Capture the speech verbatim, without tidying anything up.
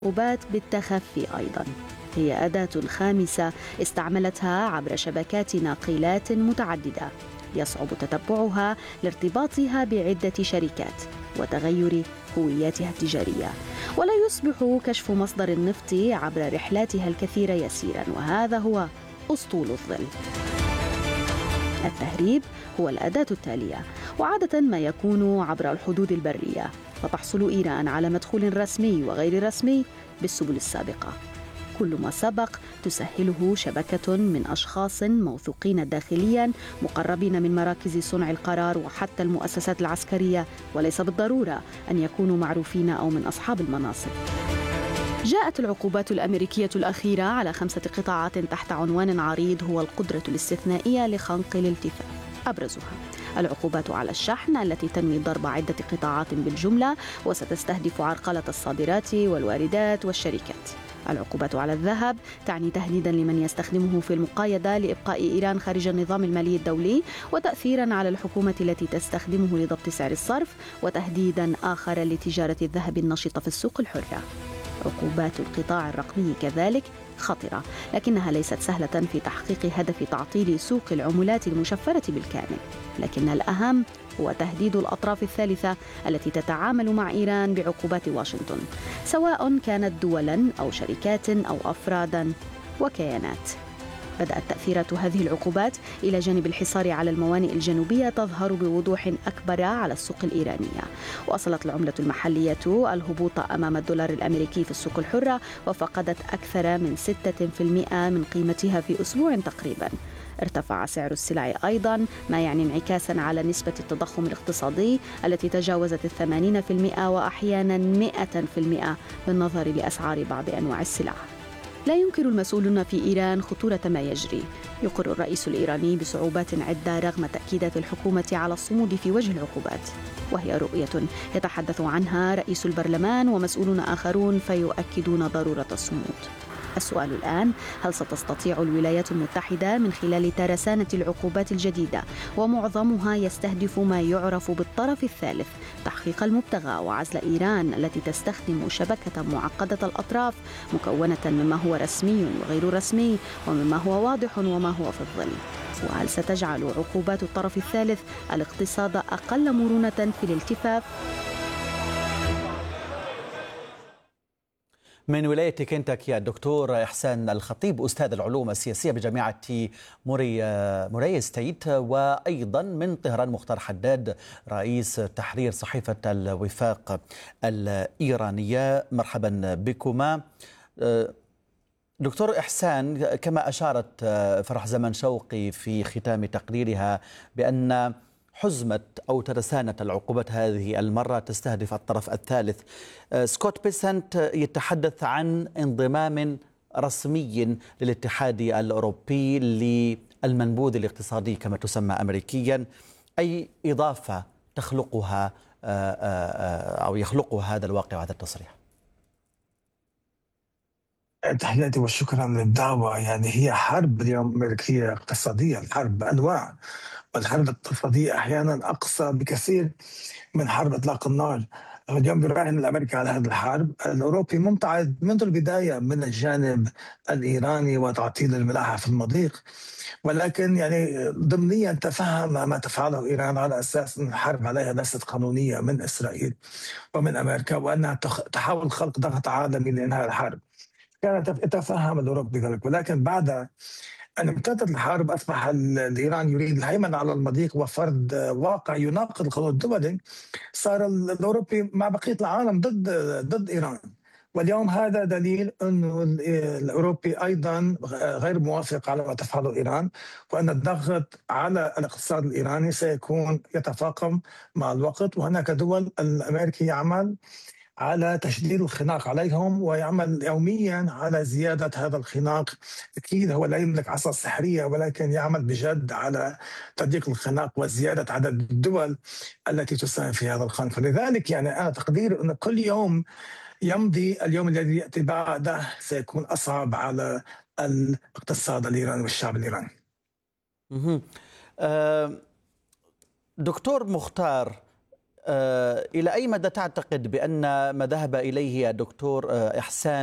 العقوبات بالتخفي أيضا. هي أداة خامسة استعملتها عبر شبكات ناقلات متعددة يصعب تتبعها لارتباطها بعدة شركات وتغير هوياتها التجارية، ولا يصبح كشف مصدر النفط عبر رحلاتها الكثيرة يسيرا، وهذا هو أسطول الظل. التهريب هو الأداة التالية، وعادة ما يكون عبر الحدود البرية، فتحصل إيران على مدخول رسمي وغير رسمي بالسبل السابقة. كل ما سبق تسهله شبكة من أشخاص موثوقين داخليا مقربين من مراكز صنع القرار وحتى المؤسسات العسكرية، وليس بالضرورة أن يكونوا معروفين أو من أصحاب المناصب. جاءت العقوبات الأمريكية الأخيرة على خمسة قطاعات تحت عنوان عريض هو القدرة الاستثنائية لخنق الالتفاف. أبرزها العقوبات على الشحن التي تنوي ضرب عدة قطاعات بالجملة وستستهدف عرقلة الصادرات والواردات والشركات. العقوبات على الذهب تعني تهديدا لمن يستخدمه في المقايضة لإبقاء إيران خارج النظام المالي الدولي، وتأثيرا على الحكومة التي تستخدمه لضبط سعر الصرف، وتهديدا آخر لتجارة الذهب النشطة في السوق الحرة. عقوبات القطاع الرقمي كذلك خطرة، لكنها ليست سهلة في تحقيق هدف تعطيل سوق العملات المشفرة بالكامل. لكن الأهم هو تهديد الأطراف الثالثة التي تتعامل مع إيران بعقوبات واشنطن، سواء كانت دولاً أو شركات أو أفراداً وكيانات. بدأت تأثيرات هذه العقوبات إلى جانب الحصار على الموانئ الجنوبية تظهر بوضوح أكبر على السوق الإيرانية. وصلت العملة المحلية الهبوط أمام الدولار الأمريكي في السوق الحرة، وفقدت أكثر من ستة بالمئة من قيمتها في أسبوع تقريباً. ارتفع سعر السلع أيضاً، ما يعني انعكاساً على نسبة التضخم الاقتصادي التي تجاوزت الثمانين بالمئة وأحياناً مئة بالمئة بالنظر لأسعار بعض أنواع السلع. لا ينكر المسؤولون في إيران خطورة ما يجري. يقر الرئيس الإيراني بصعوبات عدة رغم تأكيدات الحكومة على الصمود في وجه العقوبات، وهي رؤية يتحدث عنها رئيس البرلمان ومسؤولون آخرون فيؤكدون ضرورة الصمود. السؤال الآن: هل ستستطيع الولايات المتحدة من خلال ترسانة العقوبات الجديدة، ومعظمها يستهدف ما يعرف بالطرف الثالث، تحقيق المبتغى وعزل إيران التي تستخدم شبكة معقدة الأطراف مكونة مما هو رسمي وغير رسمي ومما هو واضح وما هو في الظل؟ وهل ستجعل عقوبات الطرف الثالث الاقتصاد أقل مرونة في الالتفاف؟ من ولاية كنتاكي الدكتور إحسان الخطيب، أستاذ العلوم السياسية بجامعة موري موراي ستيت، وأيضا من طهران مختار حداد رئيس تحرير صحيفة الوفاق الإيرانية. مرحبا بكما. دكتور إحسان، كما أشارت فرح زمن شوقي في ختام تقريرها بأن حزمة أو ترسانة العقوبات هذه المرة تستهدف الطرف الثالث، سكوت بيسنت يتحدث عن انضمام رسمي للاتحاد الأوروبي للمنبوذ الاقتصادي كما تسمى أمريكيا، أي إضافة تخلقها أو يخلقها هذا الواقع وهذا التصريح؟ تحياتي والشكر على الدعوة. يعني هي حرب اليوم أمريكية اقتصادية، الحرب أنواع، والحرب الاقتصادية أحيانا أقصى بكثير من حرب إطلاق النار. اليوم بيراهن الأمريكي على هذه الحرب. الأوروبي ممتعض منذ البداية من الجانب الإيراني وتعطيل الملاحة في المضيق، ولكن يعني ضمنيا تفهم ما تفعله إيران على أساس أن الحرب عليها ليست قانونية من إسرائيل ومن أمريكا، وأنها تحاول خلق ضغط عالمي لإنهاء الحرب. كانت يتفهم الأوروبي بذلك، ولكن بعد أن امتدت الحرب أصبح الإيران يريد الهيمنة على المضيق وفرض واقع يناقض القانون الدولي. صار الأوروبي مع بقية العالم ضد ضد إيران، واليوم هذا دليل أنه الأوروبي أيضا غير موافق على ما تفعله إيران، وأن الضغط على الاقتصاد الإيراني سيكون يتفاقم مع الوقت. وهناك دول الأمريكي يعمل على تشديد الخناق عليهم ويعمل يوميا على زيادة هذا الخناق. أكيد هو لا يملك عصا سحرية، ولكن يعمل بجد على تضييق الخناق وزيادة عدد الدول التي تساهم في هذا الخناق. فلذلك يعني أنا تقدير أن كل يوم يمضي اليوم الذي يأتي بعده سيكون أصعب على الاقتصاد الإيراني والشعب الإيراني. دكتور مختار، إلى أي مدى تعتقد بأن ما ذهب إليه الدكتور إحسان